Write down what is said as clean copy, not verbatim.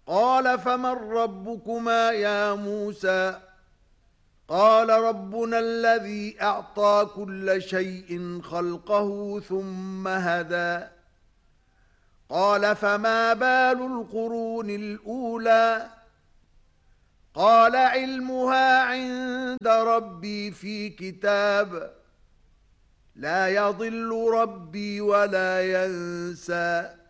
قال فمن ربكما يا موسى قال ربنا الذي أعطى كل شيء خلقه ثم هدى قال فما بال القرون الأولى قال علمها عند ربي في كتاب لا يضل ربي ولا ينسى